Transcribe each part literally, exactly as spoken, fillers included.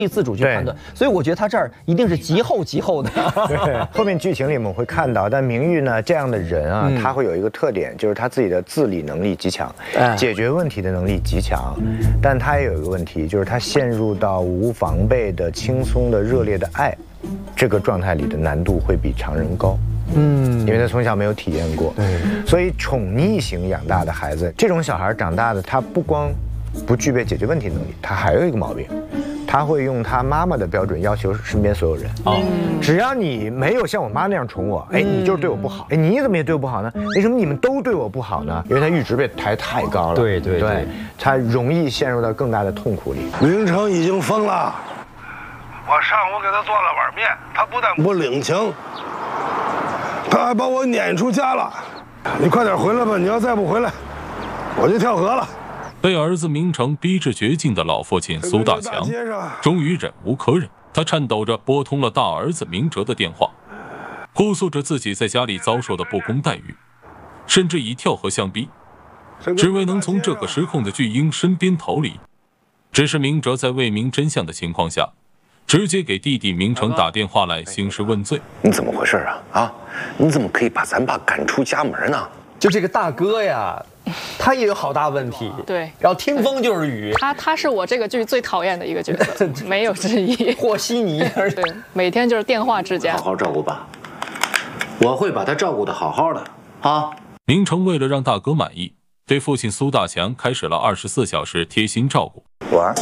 自主去判断。所以我觉得他这儿一定是极厚极厚的。 对，后面剧情里我们会看到，但明玉呢这样的人啊，嗯、他会有一个特点，就是他自己的自理能力极强，哎、解决问题的能力极强，但他也有一个问题，就是他陷入到无防备的、轻松的、热烈的爱这个状态里的难度会比常人高。嗯，因为他从小没有体验过，对，所以宠溺型养大的孩子，这种小孩长大的，他不光不具备解决问题能力，他还有一个毛病，他会用他妈妈的标准要求身边所有人。哦，只要你没有像我妈那样宠我，哎，你就是对我不好。哎，你怎么也对我不好呢？为什么你们都对我不好呢？因为他阈值被抬太高了。 对对对， 他容易陷入到更大的痛苦里。 明成已经疯了， 我上午给他做了碗面，他不但不领情。他还把我撵出家了，你快点回来吧！你要再不回来，我就跳河了。 被儿子明成逼至绝境的老父亲苏大强，终于忍无可忍，他颤抖着拨通了大儿子明哲的电话，哭诉着自己在家里遭受的不公待遇，甚至以跳河相逼，只为能从这个失控的巨婴身边逃离。只是明哲在未明真相的情况下，直接给弟弟明成打电话来兴师问罪。 你怎么回事啊？啊，你怎么可以把咱爸赶出家门呢？ 就这个大哥呀，他也有好大问题。 对， 然后听风就是雨。 他他是我这个剧最讨厌的一个角色，没有之一。 和稀泥， 对，每天就是电话之家。 好好照顾爸，我会把他照顾得好好的啊。 明成为了让大哥满意，对父亲苏大强开始了二十四小时贴心照顾。 玩。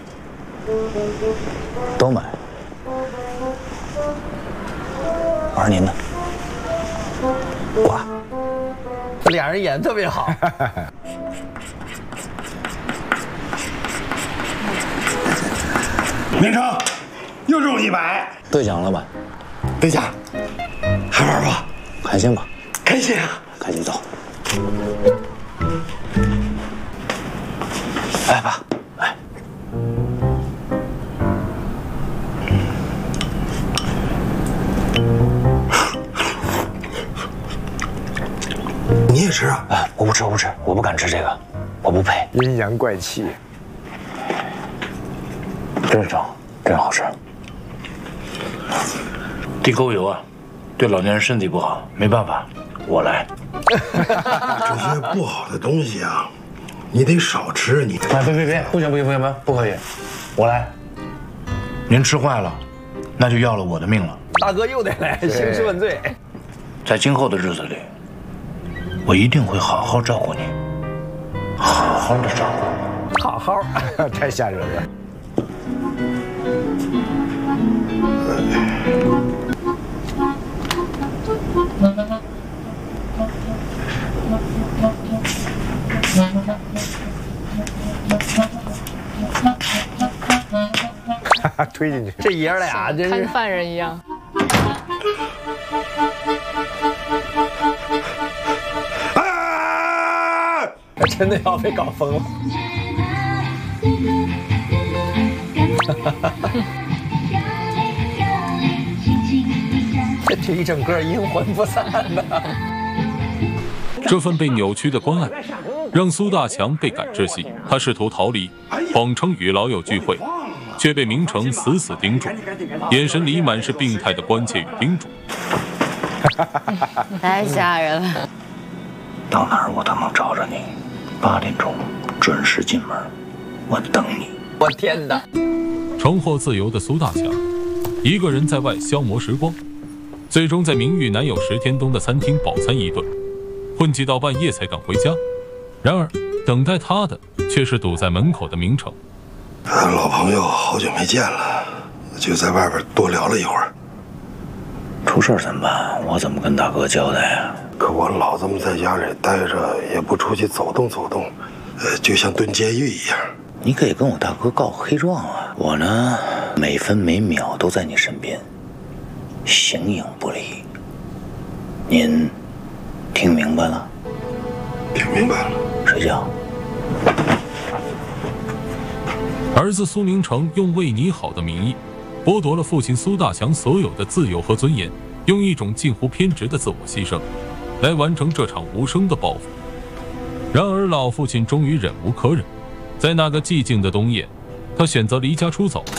都买，玩您的， 哇，俩人演得特别好。 明成，又中一百， 兑奖了吧？ 兑奖，还玩吧？ 开心吧？ 开心啊！ 开心走。来吧，来。 你也吃啊？ 啊，我不吃，我不吃，我不敢吃这个，我不配。 阴阳怪气， 真是正，真好吃。 地沟油啊，对老年人身体不好，没办法，我来。 这些不好的东西啊，你得少吃。你哎，别别别，不行不行不行不行，不可以，我来。您吃坏了，那就要了我的命了。 大哥又得来兴师问罪。 在今后的日子里，我一定会好好照顾你，好好的照顾。 好好， 太吓人了。推进去， 这爷儿俩真是看犯人一样。 啊！ 真的要被搞疯了。这一整个阴魂不散的。 这份被扭曲的关爱，让苏大强倍感窒息。他试图逃离，谎称与老友聚会，却被明成死死盯住，眼神里满是病态的关切与叮嘱。 太吓人了。 到哪儿我都能找着你，八点钟准时进门，我等你。 我天哪！ 重获自由的苏大强，一个人在外消磨时光，最终在名誉男友石天东的餐厅饱餐一顿，混迹到半夜才敢回家。然而，等待他的却是堵在门口的明成。 老朋友好久没见了，就在外边多聊了一会儿。 出事怎么办？我怎么跟大哥交代呀？ 可我老这么在家里待着，也不出去走动走动，呃，就像蹲监狱一样。 你可以跟我大哥告黑状啊！我呢，每分每秒都在你身边，形影不离。您听明白了？ 听明白了。 睡觉。 儿子苏明成用为你好的名义，剥夺了父亲苏大强所有的自由和尊严，用一种近乎偏执的自我牺牲，来完成这场无声的报复。然而老父亲终于忍无可忍，在那个寂静的冬夜，他选择离家出走，